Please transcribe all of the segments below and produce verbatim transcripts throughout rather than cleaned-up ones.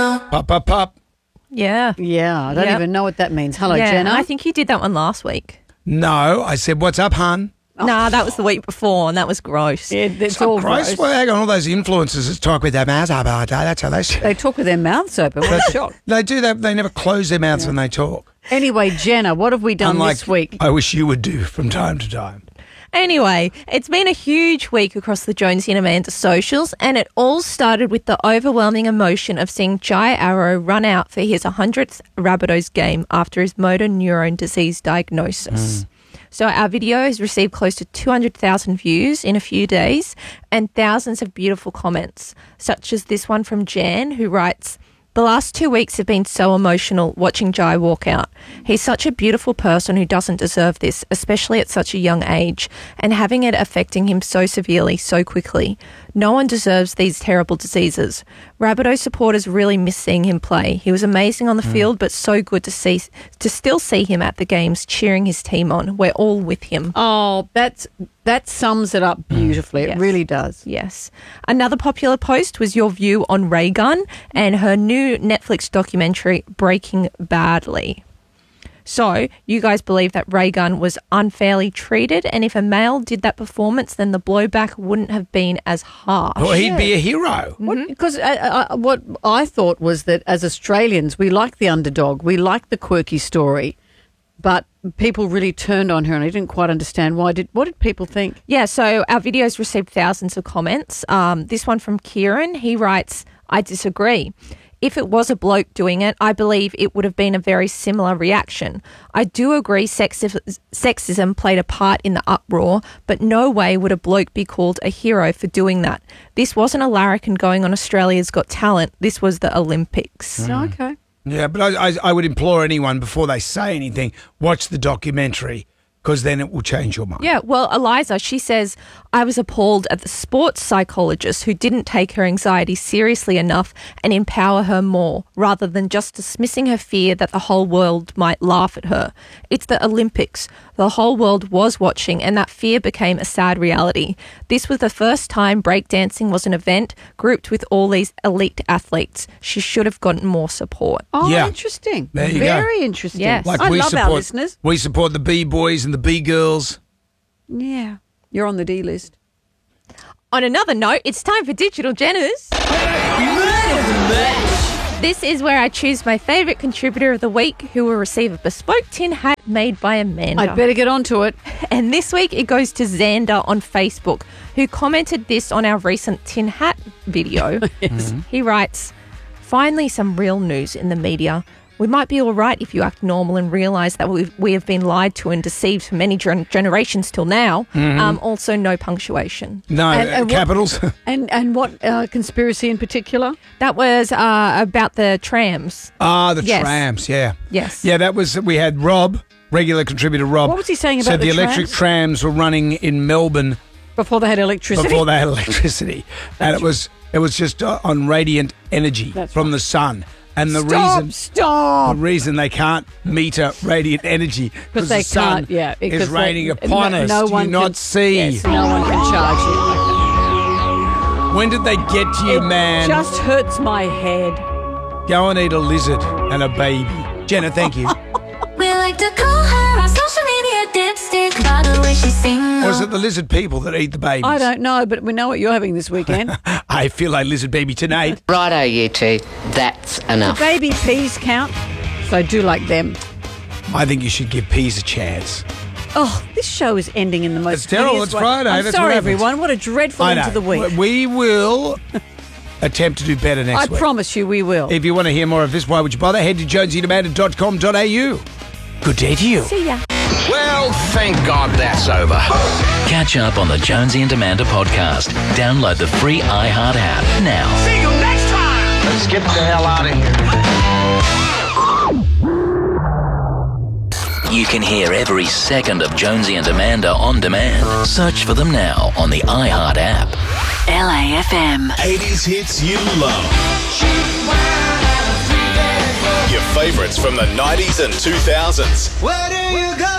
Jenna. Pop, pop, pop. Yeah. Yeah, I don't Yep. even know what that means. Hello, yeah, Jenna. I think you did that one last week. No, I said, what's up, hun? Nah, that was the week before, and that was gross. Yeah, it's, It's all not gross. gross. Well, hang on, all those influencers that talk with their mouths up, oh, that's how they say. They talk with their mouths open. What a shock. They do that. They never close their mouths when they talk. Anyway, Jenna, what have we done Unlike this week? I wish you would do from time to time. Anyway, it's been a huge week across the Jonesy and Amanda socials, and it all started with the overwhelming emotion of seeing Jai Arrow run out for his one hundredth Rabbitohs game after his motor neurone disease diagnosis. Mm. So our video has received close to two hundred thousand views in a few days and thousands of beautiful comments, such as this one from Jan, who writes, "The last two weeks have been so emotional watching Jai walk out. He's such a beautiful person who doesn't deserve this, especially at such a young age, and having it affecting him so severely so quickly. No one deserves these terrible diseases. Rabbitoh supporters really miss seeing him play. He was amazing on the mm. field, but so good to see to still see him at the games cheering his team on. We're all with him." Oh, that's that sums it up beautifully. Yes. It really does. Yes. Another popular post was your view on Ray Gunn and her new Netflix documentary, Breaking Badly. So, you guys believe that Ray Gunn was unfairly treated, and if a male did that performance, then the blowback wouldn't have been as harsh. Well, he'd be a hero. Because uh, uh, what I thought was that as Australians, we like the underdog, we like the quirky story, but people really turned on her, and I didn't quite understand why. Did What did people think? Yeah, so our videos received thousands of comments. Um, this one from Kieran, he writes, "I disagree. If it was a bloke doing it, I believe it would have been a very similar reaction. I do agree sexi- sexism played a part in the uproar, but no way would a bloke be called a hero for doing that. This wasn't a larrikin going on Australia's Got Talent. This was the Olympics." Mm. Okay. Yeah, but I, I, I would implore anyone before they say anything, watch the documentary, because then it will change your mind. Yeah, well, Eliza, she says, "I was appalled at the sports psychologist who didn't take her anxiety seriously enough and empower her more, rather than just dismissing her fear that the whole world might laugh at her. It's the Olympics. The whole world was watching, and that fear became a sad reality. This was the first time breakdancing was an event grouped with all these elite athletes. She should have gotten more support." Oh, Yeah. interesting. There you go. Very interesting. Yes. Like I we love support, our listeners. We support the B-boys and the B-girls. Yeah. You're on the D list. On another note, it's time for Digital Jenners. This is where I choose my favourite contributor of the week, who will receive a bespoke tin hat made by Amanda. I'd better get onto it. And this week it goes to Xander on Facebook, who commented this on our recent tin hat video. Yes. Mm-hmm. He writes, "Finally some real news in the media. We might be all right if you act normal and realise that we've, we have been lied to and deceived for many gen- generations till now. Mm-hmm. Um, also, no punctuation." No, And- uh, and what- capitals. And and what uh, conspiracy in particular? That was uh, about the trams. Ah, the Yes. trams, yeah. Yes. Yeah, that was, we had Rob, regular contributor Rob. What was he saying So about the, the electric trams? trams were running in Melbourne Before they had electricity? before they had electricity. and it was it was just uh, on radiant energy That's from right. the sun. And the Stop, reason stop. the reason they can't meter radiant energy because they the sun can't, yeah, because is raining they- upon no- us. no Do one you not can- see? Yes, no one can charge you. When did they get to you, It man? just hurts my head. Go and eat a lizard and a baby. Jenna, thank you. We like to call her on social media dipstick by the way she sings. Or is it the lizard people that eat the babies? I don't know, but we know what you're having this weekend. I feel like lizard baby tonight. Righto, you two. That's enough. Baby peas count, so I do like them. I think you should give peas a chance. Oh, this show is ending in the most It's terrible. hideous It's way. Friday. I'm That's sorry, what happens. everyone. What a dreadful I end know. to the week. We will attempt to do better next I week. promise you we will. If you want to hear more of this, why would you bother? Head to jonesy and amanda dot com dot a u. Good day to you. See ya. Well, thank God that's over. Catch up on the Jonesy and Amanda podcast. Download the free iHeart app now. See you next time. Let's get the hell out of here. You can hear every second of Jonesy and Amanda on demand. Search for them now on the iHeart app. L A F M. eighties hits you love. Your favourites from the nineties and two thousands. Where do you go?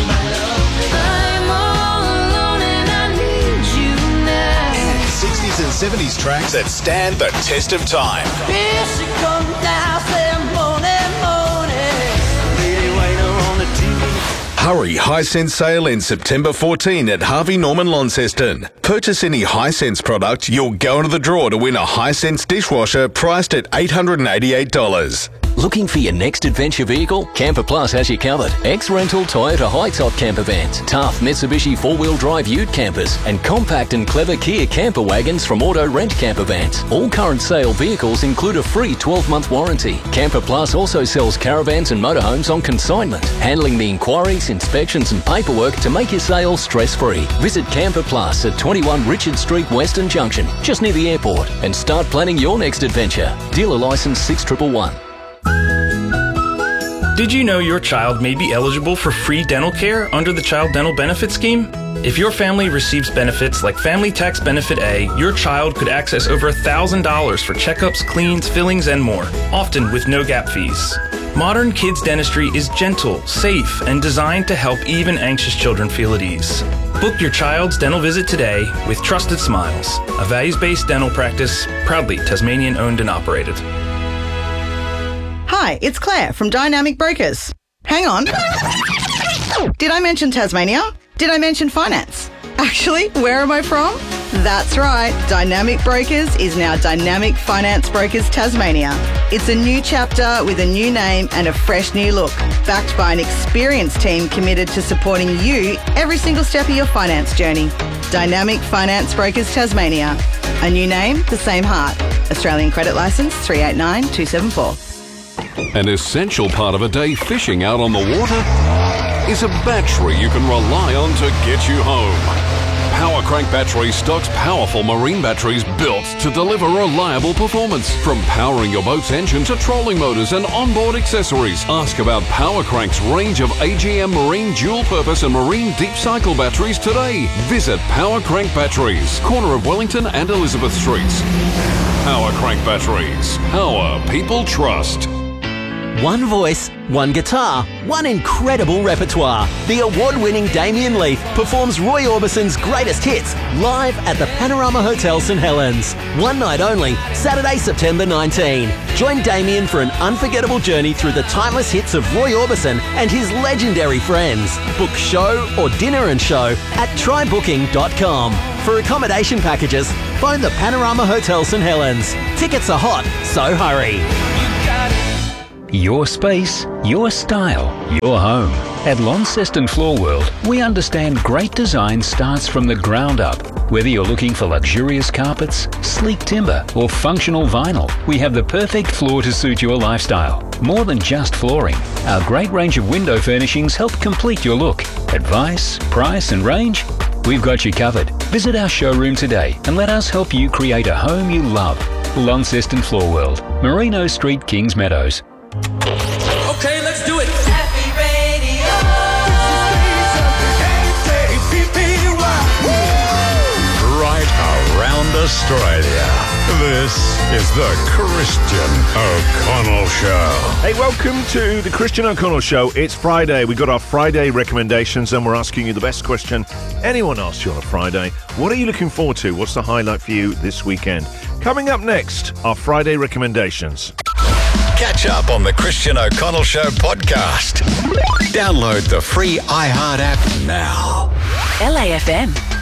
I'm all alone and I need you now. sixties and seventies tracks that stand the test of time. Here she comes now, say morning, morning. Lady waiter on the T V. Hurry Hisense sale in September fourteenth at Harvey Norman Launceston. Purchase any Hisense product, you'll go into the draw to win a Hisense dishwasher priced at eight hundred eighty-eight dollars. Looking for your next adventure vehicle? Camper Plus has you covered. X-Rental Toyota high-top camper vans, tough Mitsubishi four-wheel drive ute campers, and compact and clever Kia camper wagons from Auto Rent Camper Vans. All current sale vehicles include a free twelve-month warranty. Camper Plus also sells caravans and motorhomes on consignment, handling the inquiries, inspections and paperwork to make your sale stress-free. Visit Camper Plus at twenty-one Richard Street, Western Junction, just near the airport, and start planning your next adventure. Dealer license six one one one. Did you know your child may be eligible for free dental care under the Child Dental Benefit Scheme? If your family receives benefits like Family Tax Benefit A, your child could access over one thousand dollars for checkups, cleans, fillings, and more, often with no gap fees. Modern kids dentistry is gentle, safe, and designed to help even anxious children feel at ease. Book your child's dental visit today with Trusted Smiles, a values-based dental practice proudly Tasmanian owned and operated. Hi, it's Claire from Dynamic Brokers. Hang on. Did I mention Tasmania? Did I mention finance? Actually, where am I from? That's right. Dynamic Brokers is now Dynamic Finance Brokers Tasmania. It's a new chapter with a new name and a fresh new look, backed by an experienced team committed to supporting you every single step of your finance journey. Dynamic Finance Brokers Tasmania. A new name, the same heart. Australian credit licence three eight nine two seven four. An essential part of a day fishing out on the water is a battery you can rely on to get you home. Power Crank Batteries stocks powerful marine batteries built to deliver reliable performance. From powering your boat's engine to trolling motors and onboard accessories, ask about Power Crank's range of A G M marine dual-purpose and marine deep cycle batteries today. Visit Power Crank Batteries, corner of Wellington and Elizabeth Streets. Power Crank Batteries. Power people trust. One voice, one guitar, one incredible repertoire. The award-winning Damien Leith performs Roy Orbison's greatest hits live at the Panorama Hotel St Helens. One night only, Saturday, September nineteenth. Join Damien for an unforgettable journey through the timeless hits of Roy Orbison and his legendary friends. Book show or dinner and show at try booking dot com. For accommodation packages, phone the Panorama Hotel St Helens. Tickets are hot, so hurry. Your space, your style, your home. At Launceston Floor World, we understand great design starts from the ground up. Whether you're looking for luxurious carpets, sleek timber, or functional vinyl, we have the perfect floor to suit your lifestyle. More than just flooring, our great range of window furnishings help complete your look. Advice, price, and range? We've got you covered. Visit our showroom today and let us help you create a home you love. Launceston Floor World, Merino Street, Kings Meadows. Okay, let's do it. Happy Radio. Right around Australia. This is the Christian O'Connell Show. Hey, welcome to the Christian O'Connell Show. It's Friday. We've got our Friday recommendations, and we're asking you the best question anyone asks you on a Friday. What are you looking forward to? What's the highlight for you this weekend? Coming up next, our Friday recommendations. Catch up on the Christian O'Connell Show podcast. Download the free iHeart app now. L A F M.